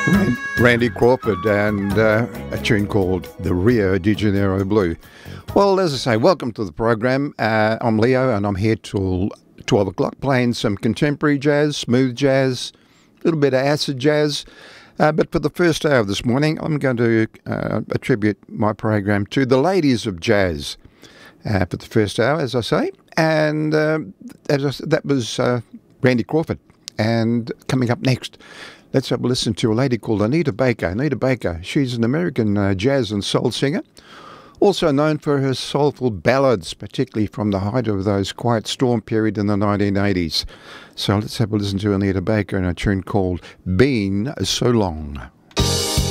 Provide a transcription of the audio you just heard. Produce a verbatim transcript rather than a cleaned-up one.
Ran- Randy Crawford and uh, a tune called the Rio de Janeiro Blue. Well, as I say, welcome to the program. Uh, I'm Leo and I'm here till twelve o'clock playing some contemporary jazz, smooth jazz, a little bit of acid jazz. Uh, but for the first hour of this morning, I'm going to uh, attribute my program to the ladies of jazz uh, for the first hour, as I say. And uh, as I, that was uh, Randy Crawford. And coming up next, let's have a listen to a lady called Anita Baker. Anita Baker, she's an American uh, jazz and soul singer, also known for her soulful ballads, particularly from the height of those Quiet Storm period in the nineteen eighties. So let's have a listen to Anita Baker in a tune called Been So Long.